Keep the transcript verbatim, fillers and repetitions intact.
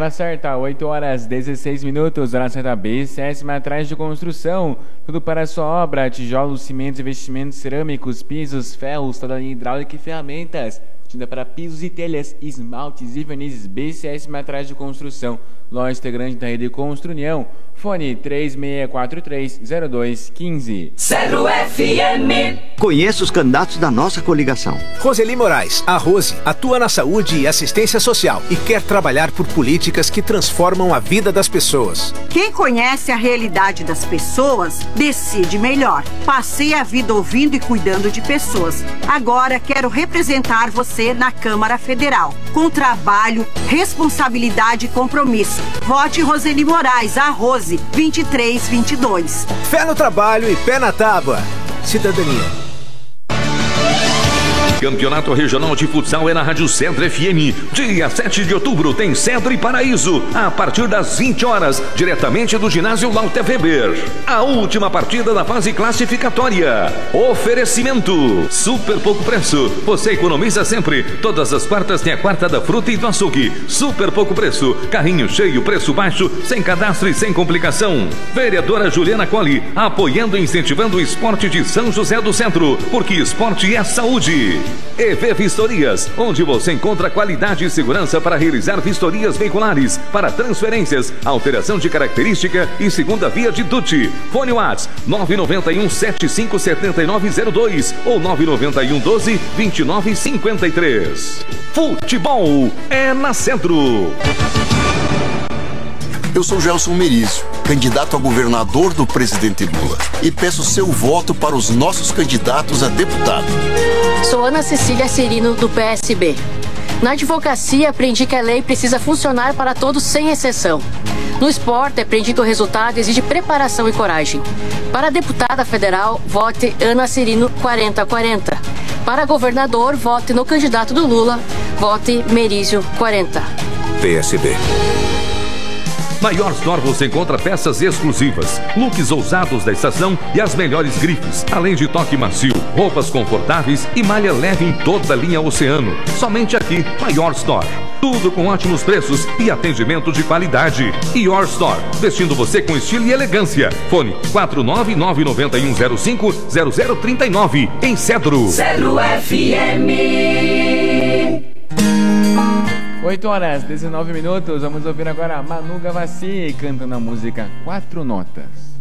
Hora certa, oito horas dezesseis minutos, hora certa B C S Materiais de Construção, tudo para a sua obra, tijolos, cimentos, investimentos cerâmicos, pisos, ferros, toda linha hidráulica e ferramentas, tinta para pisos e telhas, esmaltes e vernizes. B C S Materiais de Construção, loja integrante da rede Construnião, fone três seis quatro três zero dois um cinco. Zero F M. Conheça os candidatos da nossa coligação. Roseli Moraes, a Rose, atua na saúde e assistência social e quer trabalhar por políticas que transformam a vida das pessoas. Quem conhece a realidade das pessoas, decide melhor. Passei a vida ouvindo e cuidando de pessoas. Agora quero representar você na Câmara Federal. Com trabalho, responsabilidade e compromisso. Vote Roseli Moraes, a Rose, vinte e três vinte e dois. Fé no trabalho e pé na tábua. Cidadania. Campeonato Regional de Futsal é na Rádio Cedro F M. Dia sete de outubro tem Cedro e Paraíso, a partir das vinte horas, diretamente do ginásio Lauter Weber. A última partida da fase classificatória. Oferecimento: super pouco preço. Você economiza sempre. Todas as quartas tem a quarta da fruta e do açougue. Super pouco preço. Carrinho cheio, preço baixo, sem cadastro e sem complicação. Vereadora Juliana Colli, apoiando e incentivando o esporte de São José do Centro, porque esporte é saúde. E V Vistorias, onde você encontra qualidade e segurança para realizar vistorias veiculares, para transferências, alteração de característica e segunda via de D U T. Fone WhatsApp nove nove um sete cinco sete nove zero dois ou nove nove um doze vinte e nove cinquenta e três. Futebol é na Centro. Eu sou Gelson Merizio, candidato a governador do presidente Lula, e peço seu voto para os nossos candidatos a deputado. Sou Ana Cecília Cirino, do P S B. Na advocacia, aprendi que a lei precisa funcionar para todos sem exceção. No esporte, aprendi que o resultado exige preparação e coragem. Para deputada federal, vote Ana Cirino quarenta quarenta. Para governador, vote no candidato do Lula, vote Merizio quarenta. P S B. Na Your Store você encontra peças exclusivas, looks ousados da estação e as melhores grifes, além de toque macio, roupas confortáveis e malha leve em toda a linha Oceano. Somente aqui, na Your Store. Tudo com ótimos preços e atendimento de qualidade. Your Store, vestindo você com estilo e elegância. Fone quatro nove nove nove um zero cinco zero zero três nove, em Cedro. Zero F M. oito horas, dezenove minutos, vamos ouvir agora Manu Gavassi cantando a música Quatro Notas.